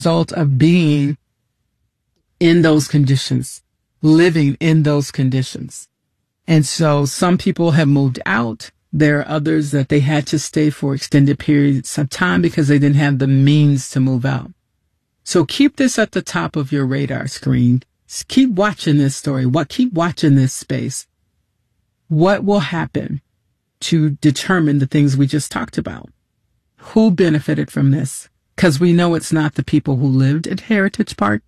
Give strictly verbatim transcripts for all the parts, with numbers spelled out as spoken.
result of being in those conditions, living in those conditions. And so some people have moved out. There are others that they had to stay for extended periods of time because they didn't have the means to move out. So keep this at the top of your radar screen. Keep watching this story. What, keep watching this space. What will happen to determine the things we just talked about? Who benefited from this? Because we know it's not the people who lived at Heritage Park.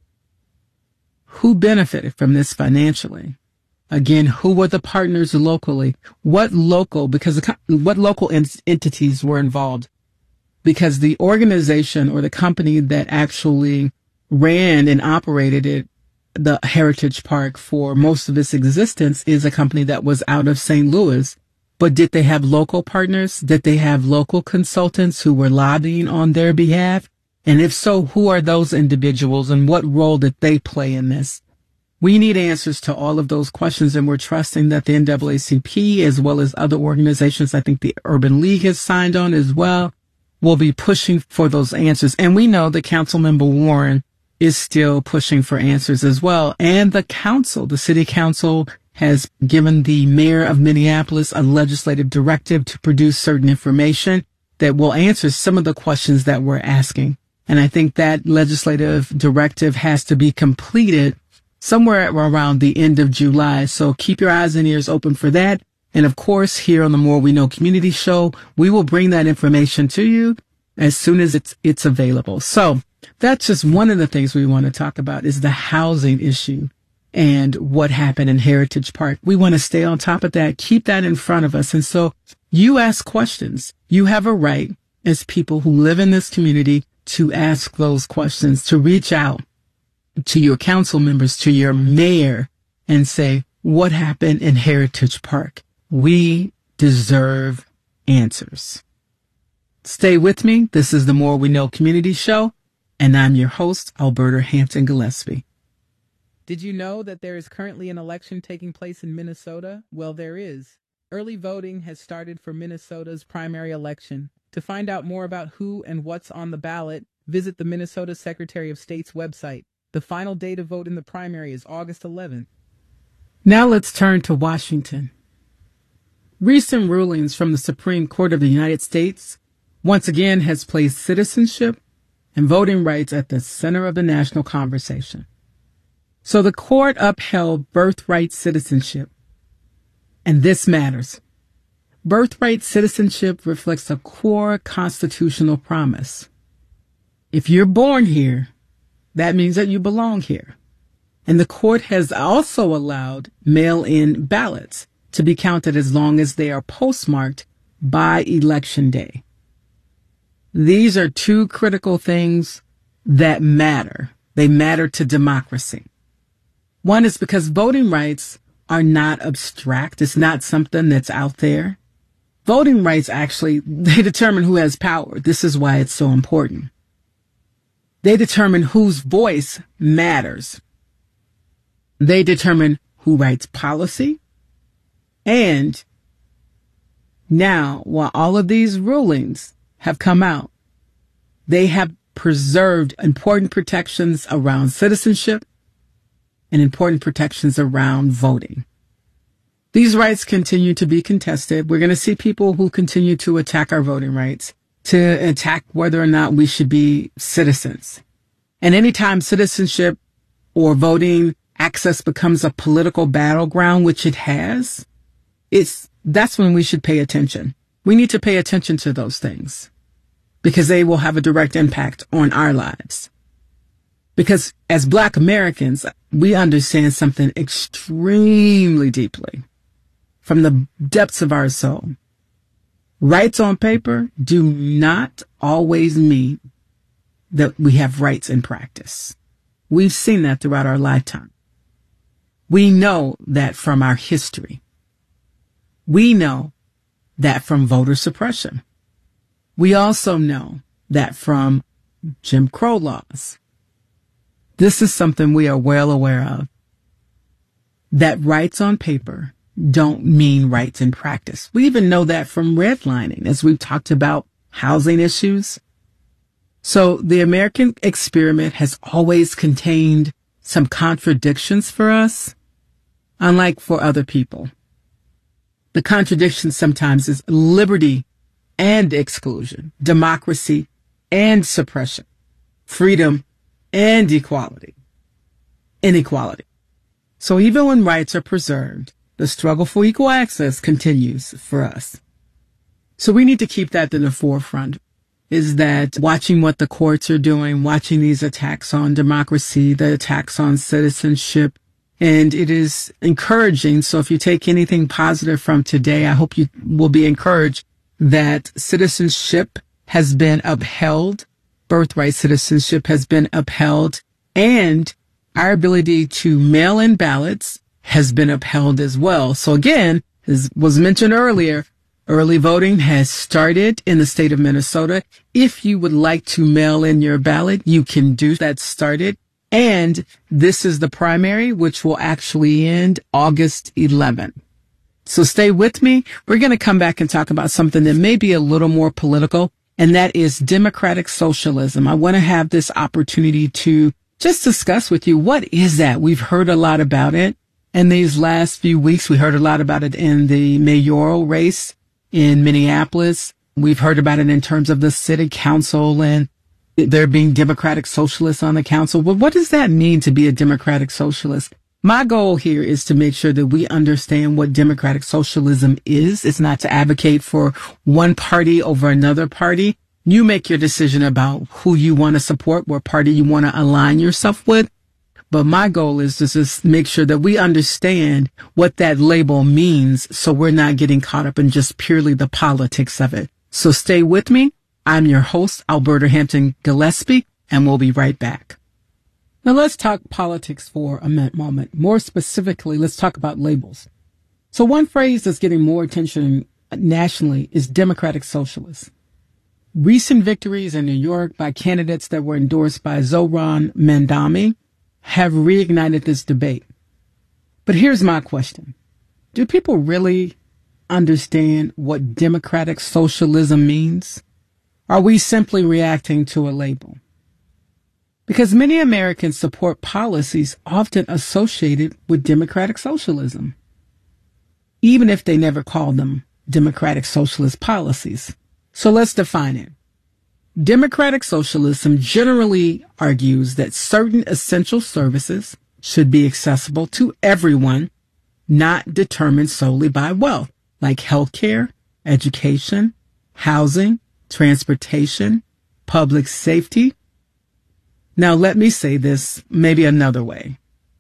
Who benefited from this financially? Again, who were the partners locally? What local, because the, what local ent- entities were involved? Because the organization or the company that actually ran and operated it, the Heritage Park, for most of its existence is a company that was out of Saint Louis. But did they have local partners? Did they have local consultants who were lobbying on their behalf? And if so, who are those individuals and what role did they play in this? We need answers to all of those questions, and we're trusting that the N double A C P, as well as other organizations, I think the Urban League has signed on as well, will be pushing for those answers. And we know that Councilmember Warren is still pushing for answers as well. And the council, the city council, has given the mayor of Minneapolis a legislative directive to produce certain information that will answer some of the questions that we're asking. And I think that legislative directive has to be completed somewhere around the end of July. So keep your eyes and ears open for that. And of course, here on the More We Know Community Show, we will bring that information to you as soon as it's, it's available. So that's just one of the things we want to talk about, is the housing issue and what happened in Heritage Park. We want to stay on top of that, keep that in front of us. And so you ask questions. You have a right as people who live in this community to ask those questions, to reach out to your council members, to your mayor, and say, what happened in Heritage Park? We deserve answers. Stay with me. This is the More We Know Community Show, and I'm your host, Alberta Hampton Gillespie. Did you know that there is currently an election taking place in Minnesota? Well, there is. Early voting has started for Minnesota's primary election. To find out more about who and what's on the ballot, visit the Minnesota Secretary of State's website. The final day to vote in the primary is August eleventh. Now let's turn to Washington. Recent rulings from the Supreme Court of the United States once again has placed citizenship and voting rights at the center of the national conversation. So the court upheld birthright citizenship, and this matters. Birthright citizenship reflects a core constitutional promise. If you're born here, that means that you belong here. And the court has also allowed mail-in ballots to be counted as long as they are postmarked by Election Day. These are two critical things that matter. They matter to democracy. One is because voting rights are not abstract. It's not something that's out there. Voting rights actually, they determine who has power. This is why it's so important. They determine whose voice matters. They determine who writes policy. And now, while all of these rulings have come out, they have preserved important protections around citizenship and important protections around voting. These rights continue to be contested. We're going to see people who continue to attack our voting rights, to attack whether or not we should be citizens. And anytime citizenship or voting access becomes a political battleground, which it has, it's, that's when we should pay attention. We need to pay attention to those things because they will have a direct impact on our lives. Because as Black Americans, we understand something extremely deeply from the depths of our soul. Rights on paper do not always mean that we have rights in practice. We've seen that throughout our lifetime. We know that from our history. We know that from voter suppression. We also know that from Jim Crow laws. This is something we are well aware of. That rights on paper don't mean rights in practice. We even know that from redlining, as we've talked about housing issues. So the American experiment has always contained some contradictions for us, unlike for other people. The contradiction sometimes is liberty and exclusion, democracy and suppression, freedom and equality, inequality. So even when rights are preserved, the struggle for equal access continues for us. So we need to keep that in the forefront, is that watching what the courts are doing, watching these attacks on democracy, the attacks on citizenship, and it is encouraging. So if you take anything positive from today, I hope you will be encouraged that citizenship has been upheld, birthright citizenship has been upheld, and our ability to mail in ballots has been upheld as well. So again, as was mentioned earlier, early voting has started in the state of Minnesota. If you would like to mail in your ballot, you can do that. Started. And this is the primary, which will actually end August eleventh. So stay with me. We're going to come back and talk about something that may be a little more political, and that is democratic socialism. I want to have this opportunity to just discuss with you, what is that? We've heard a lot about it in these last few weeks. We heard a lot about it in the mayoral race in Minneapolis. We've heard about it in terms of the city council and there being democratic socialists on the council. Well, what does that mean to be a democratic socialist? My goal here is to make sure that we understand what democratic socialism is. It's not to advocate for one party over another party. You make your decision about who you want to support, what party you want to align yourself with. But my goal is to just make sure that we understand what that label means, so we're not getting caught up in just purely the politics of it. So stay with me. I'm your host, Alberta Hampton Gillespie, and we'll be right back. Now let's talk politics for a moment. More specifically, let's talk about labels. So one phrase that's getting more attention nationally is democratic socialist. Recent victories in New York by candidates that were endorsed by Zohran Mamdani have reignited this debate. But here's my question. Do people really understand what democratic socialism means? Are we simply reacting to a label? Because many Americans support policies often associated with democratic socialism, even if they never call them democratic socialist policies. So let's define it. Democratic socialism generally argues that certain essential services should be accessible to everyone, not determined solely by wealth, like healthcare, education, housing, transportation, public safety. Now, let me say this maybe another way.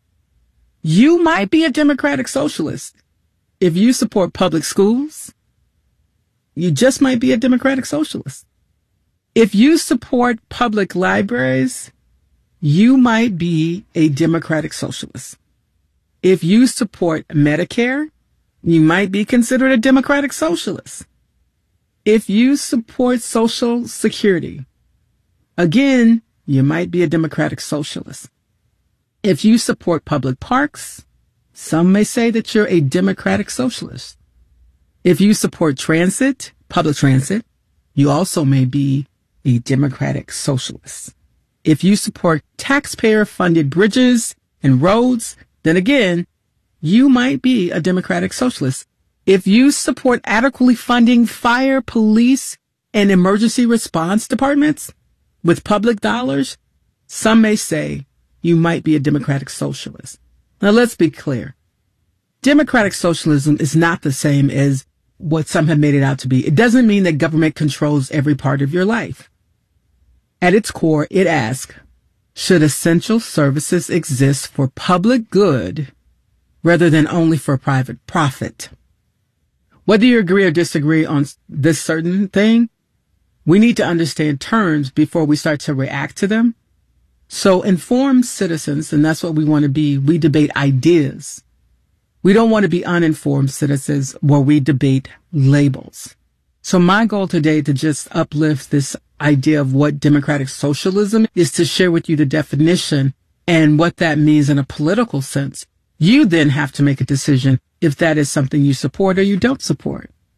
You might be a democratic socialist if you support public schools. You just might be a democratic socialist. If you support public libraries, you might be a democratic socialist. If you support Medicare, you might be considered a democratic socialist. If you support Social Security, again, you might be a democratic socialist. If you support public parks, some may say that you're a democratic socialist. If you support transit, public transit, you also may be a democratic socialist. If you support taxpayer-funded bridges and roads, then again, you might be a democratic socialist. If you support adequately funding fire, police, and emergency response departments with public dollars, some may say you might be a democratic socialist. Now, let's be clear. Democratic socialism is not the same as what some have made it out to be. It doesn't mean that government controls every part of your life. At its core, it asks, should essential services exist for public good rather than only for private profit? Whether you agree or disagree on this certain thing, we need to understand terms before we start to react to them. So informed citizens, and that's what we want to be, we debate ideas. We don't want to be uninformed citizens where we debate labels. So my goal today to just uplift this idea of what democratic socialism is, to share with you the definition and what that means in a political sense. You then have to make a decision if that is something you support or you don't support.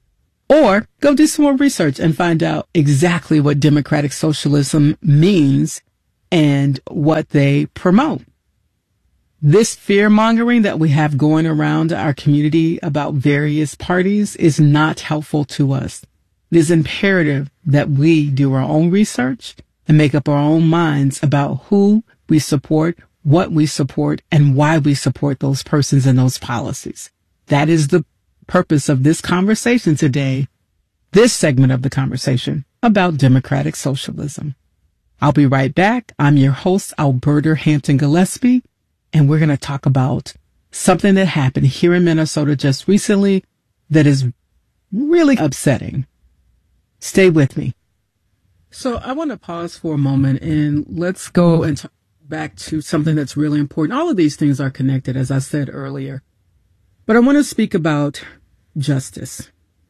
Or go do some more research and find out exactly what democratic socialism means and what they promote. This fear mongering that we have going around our community about various parties is not helpful to us. It is imperative that we do our own research and make up our own minds about who we support, what we support, and why we support those persons and those policies. That is the purpose of this conversation today, this segment of the conversation about democratic socialism. I'll be right back. I'm your host, Alberta Hampton Gillespie, and we're going to talk about something that happened here in Minnesota just recently that is really upsetting. Stay with me. So I want to pause for a moment and let's go and talk back to something that's really important. All of these things are connected, as I said earlier. But I want to speak about justice.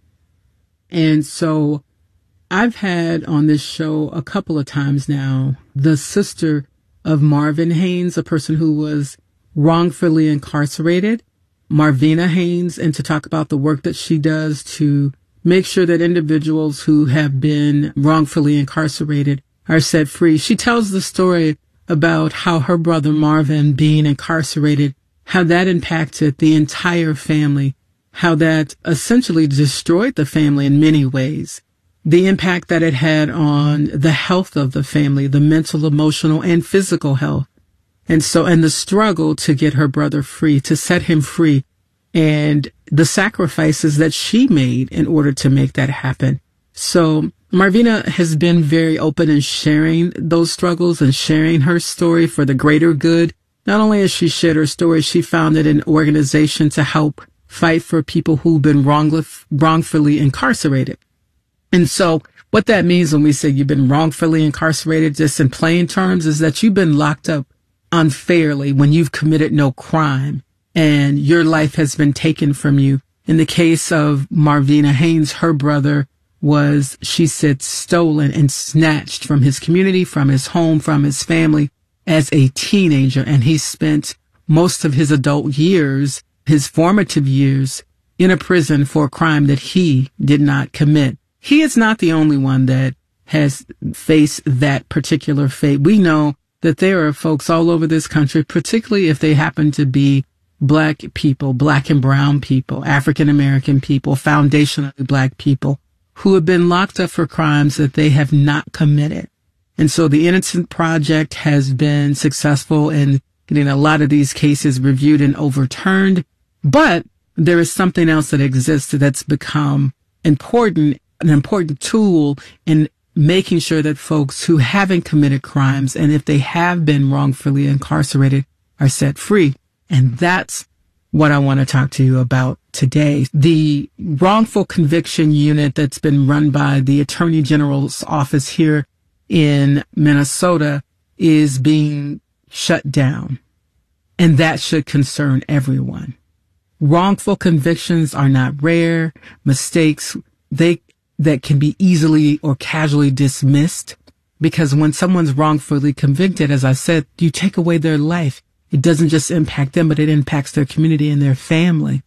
And so I've had on this show a couple of times now the sister of Marvin Haynes, a person who was wrongfully incarcerated, Marvina Haynes, and to talk about the work that she does to make sure that individuals who have been wrongfully incarcerated are set free. She tells the story about how her brother Marvin being incarcerated, how that impacted the entire family, how that essentially destroyed the family in many ways, the impact that it had on the health of the family, the mental, emotional, and physical health. And so, and the struggle to get her brother free, to set him free, and the sacrifices that she made in order to make that happen. So Marvina has been very open in sharing those struggles and sharing her story for the greater good. Not only has she shared her story, she founded an organization to help fight for people who've been wrongly, wrongfully incarcerated. And so what that means when we say you've been wrongfully incarcerated, just in plain terms, is that you've been locked up unfairly when you've committed no crime and your life has been taken from you. In the case of Marvina Haynes, her brother was, she said, stolen and snatched from his community, from his home, from his family as a teenager. And he spent most of his adult years, his formative years, in a prison for a crime that he did not commit. He is not the only one that has faced that particular fate. We know that there are folks all over this country, particularly if they happen to be Black people, Black and brown people, African American people, foundationally Black people, who have been locked up for crimes that they have not committed. And so the Innocent Project has been successful in getting a lot of these cases reviewed and overturned. But there is something else that exists that's become important, an important tool in making sure that folks who haven't committed crimes, and if they have been wrongfully incarcerated, are set free. And that's what I want to talk to you about today. The wrongful conviction unit that's been run by the Attorney General's office here in Minnesota is being shut down. And that should concern everyone. Wrongful convictions are not rare. Mistakes, they, that can be easily or casually dismissed, because when someone's wrongfully convicted, as I said, you take away their life. It doesn't just impact them, but it impacts their community and their family.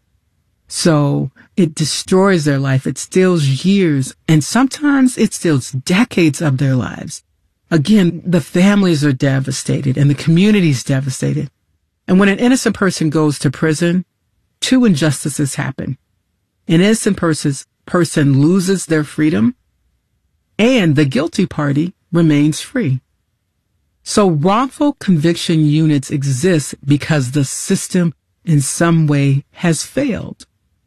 So it destroys their life. It steals years, and sometimes it steals decades of their lives. Again, the families are devastated and the community's devastated. And when an innocent person goes to prison, two injustices happen. An innocent person's person loses their freedom, and the guilty party remains free. So wrongful conviction units exist because the system in some way has failed.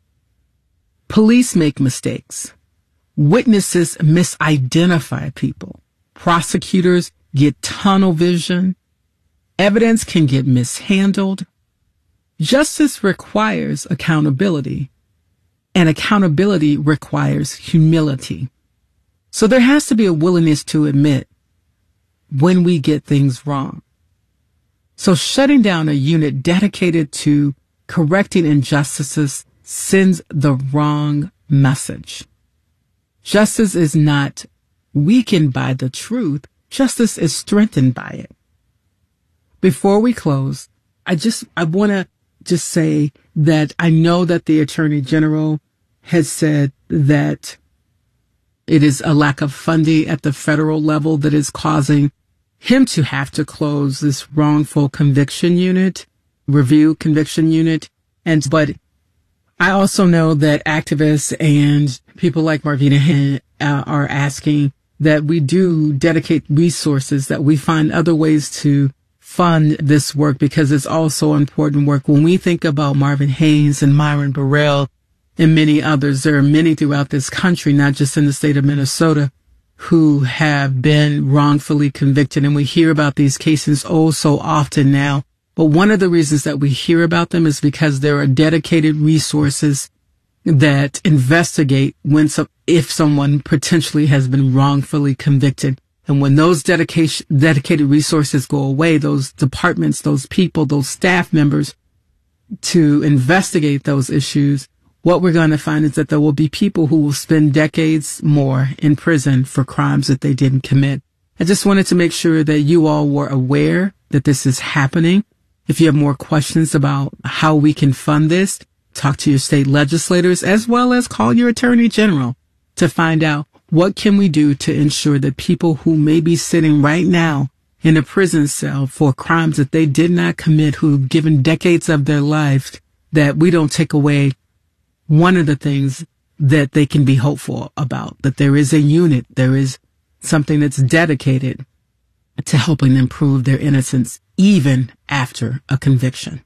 Police make mistakes. Witnesses misidentify people. Prosecutors get tunnel vision. Evidence can get mishandled. Justice requires accountability, and accountability requires humility. So there has to be a willingness to admit when we get things wrong. So shutting down a unit dedicated to correcting injustices sends the wrong message. Justice is not weakened by the truth. Justice is strengthened by it. Before we close, I just, I want to just say that I know that the Attorney General has said that it is a lack of funding at the federal level that is causing him to have to close this wrongful conviction unit, review conviction unit. And, but I also know that activists and people like Marvina Henn uh, are asking that we do dedicate resources, that we find other ways to fund this work, because it's also important work. When we think about Marvin Haynes and Myron Burrell and many others, there are many throughout this country, not just in the state of Minnesota, who have been wrongfully convicted. And we hear about these cases oh so often now. But one of the reasons that we hear about them is because there are dedicated resources that investigate when some, if someone potentially has been wrongfully convicted. And when those dedication, dedicated resources go away, those departments, those people, those staff members to investigate those issues, what we're going to find is that there will be people who will spend decades more in prison for crimes that they didn't commit. I just wanted to make sure that you all were aware that this is happening. If you have more questions about how we can fund this, talk to your state legislators, as well as call your attorney general to find out what can we do to ensure that people who may be sitting right now in a prison cell for crimes that they did not commit, who've given decades of their lives, that we don't take away one of the things that they can be hopeful about, that there is a unit, there is something that's dedicated to helping them prove their innocence even after a conviction.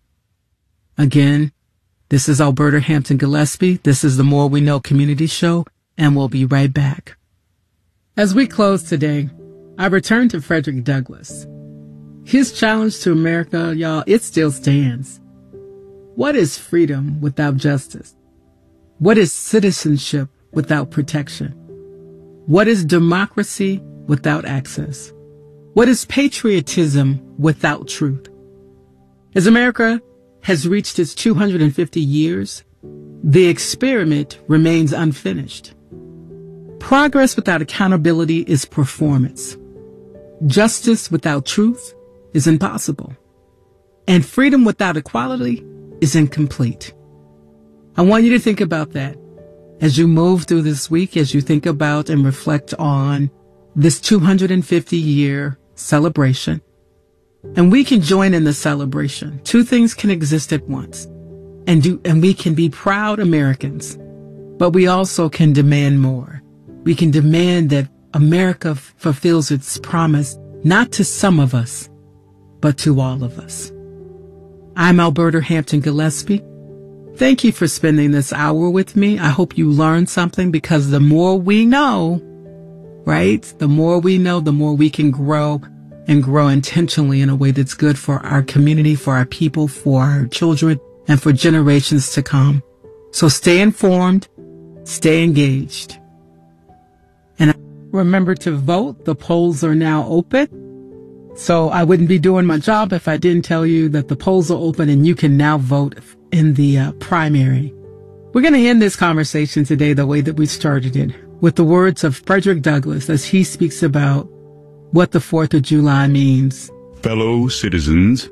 Again, this is Alberta Hampton Gillespie. This is the More We Know Community Show, and we'll be right back. As we close today, I return to Frederick Douglass. His challenge to America, y'all, it still stands. What is freedom without justice? What is citizenship without protection? What is democracy without access? What is patriotism without truth? As America has reached its two hundred fifty years, the experiment remains unfinished. Progress without accountability is performance. Justice without truth is impossible. And freedom without equality is incomplete. I want you to think about that as you move through this week, as you think about and reflect on this two hundred fifty year celebration. And we can join in the celebration. Two things can exist at once. And do, and we can be proud Americans, but we also can demand more. We can demand that America f- fulfills its promise, not to some of us, but to all of us. I'm Alberta Hampton Gillespie. Thank you for spending this hour with me. I hope you learned something, because the more we know, right? The more we know, the more we can grow and grow intentionally in a way that's good for our community, for our people, for our children, and for generations to come. So stay informed, stay engaged. And remember to vote. The polls are now open. So I wouldn't be doing my job if I didn't tell you that the polls are open and you can now vote in the uh, primary. We're going to end this conversation today the way that we started it, with the words of Frederick Douglass as he speaks about what the fourth of July means. Fellow citizens,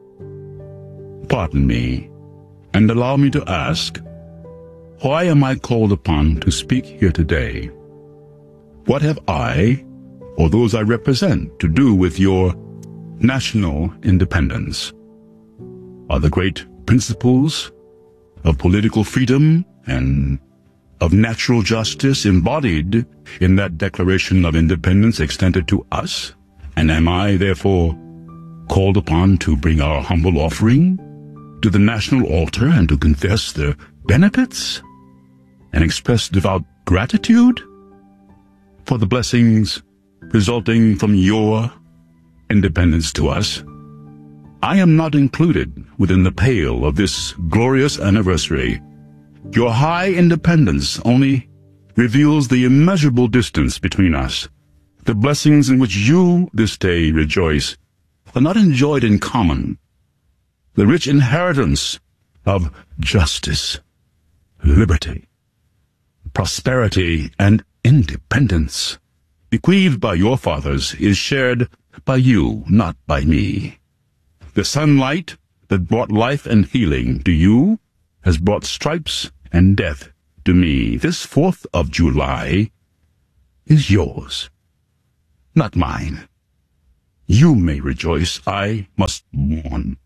pardon me, and allow me to ask, why am I called upon to speak here today? What have I, or those I represent, to do with your national independence? Are the great principles of political freedom and of natural justice embodied in that Declaration of Independence extended to us? And am I, therefore, called upon to bring our humble offering to the national altar and to confess their benefits and express devout gratitude for the blessings resulting from your independence to us? I am not included within the pale of this glorious anniversary. Your high independence only reveals the immeasurable distance between us. The blessings in which you this day rejoice are not enjoyed in common. The rich inheritance of justice, liberty, prosperity, and independence bequeathed by your fathers is shared by you, not by me. The sunlight that brought life and healing to you has brought stripes and death to me, this fourth of July is yours, not mine. You may rejoice, I must mourn.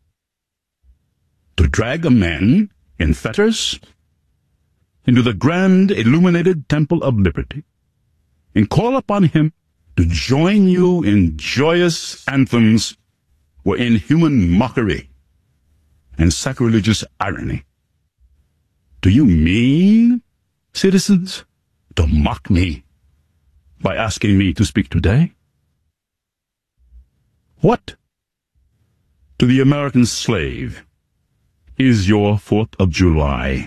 To drag a man in fetters into the grand illuminated temple of liberty, and call upon him to join you in joyous anthems were inhuman mockery and sacrilegious irony. Do you mean, citizens, to mock me by asking me to speak today? What, to the American slave, is your fourth of July?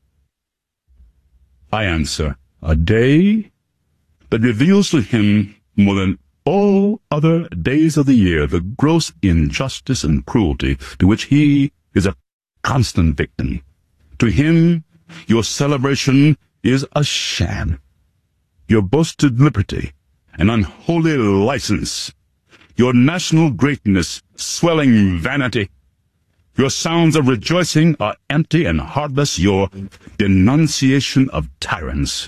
I answer, a day that reveals to him more than all other days of the year the gross injustice and cruelty to which he is a constant victim. To him, your celebration is a sham. Your boasted liberty, an unholy license. Your national greatness, swelling vanity. Your sounds of rejoicing are empty and heartless. Your denunciation of tyrants,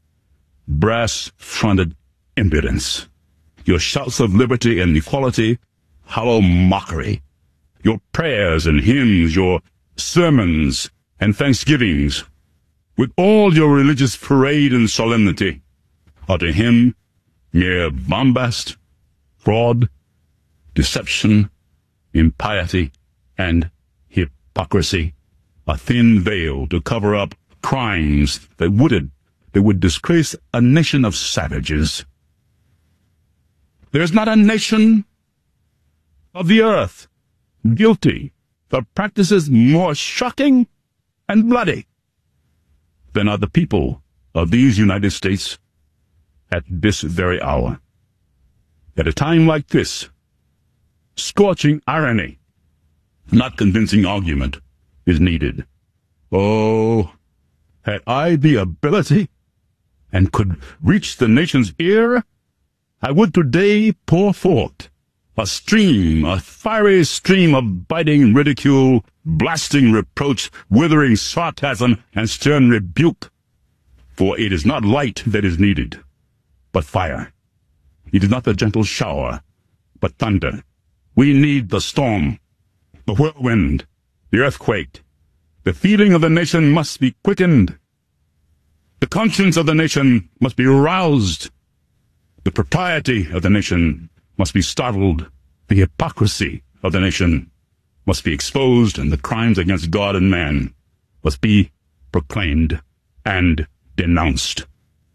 brass-fronted impudence. Your shouts of liberty and equality, hollow mockery. Your prayers and hymns, your sermons and thanksgivings, with all your religious parade and solemnity, are to him mere bombast, fraud, deception, impiety, and hypocrisy, a thin veil to cover up crimes that would, that would disgrace a nation of savages. There is not a nation of the earth guilty of practices more shocking and bloody than are the people of these United States at this very hour. At a time like this, scorching irony, not convincing argument, is needed. Oh, had I the ability and could reach the nation's ear, I would today pour forth a stream, a fiery stream of biting ridicule, blasting reproach, withering sarcasm, and stern rebuke. For it is not light that is needed, but fire. It is not the gentle shower, but thunder. We need the storm, the whirlwind, the earthquake. The feeling of the nation must be quickened. The conscience of the nation must be roused. The propriety of the nation must be startled. The hypocrisy of the nation must be exposed, and the crimes against God and man must be proclaimed and denounced.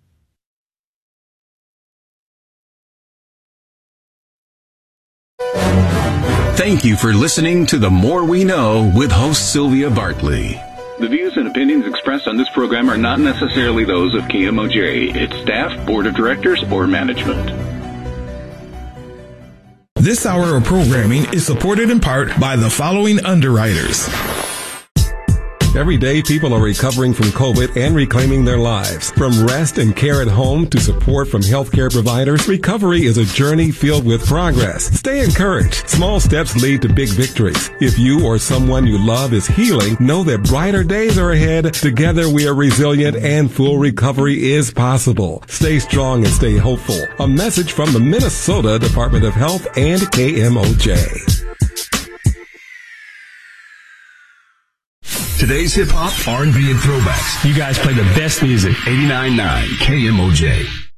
Thank you for listening to The More We Know with host Sylvia Bartley. The views and opinions expressed on this program are not necessarily those of K M O J, its staff, board of directors, or management. This hour of programming is supported in part by the following underwriters. Every day, people are recovering from COVID and reclaiming their lives. From rest and care at home to support from healthcare providers, recovery is a journey filled with progress. Stay encouraged. Small steps lead to big victories. If you or someone you love is healing, know that brighter days are ahead. Together, we are resilient and full recovery is possible. Stay strong and stay hopeful. A message from the Minnesota Department of Health and K M O J. Today's hip-hop, R and B, and throwbacks. You guys play the best music. eighty-nine point nine K M O J.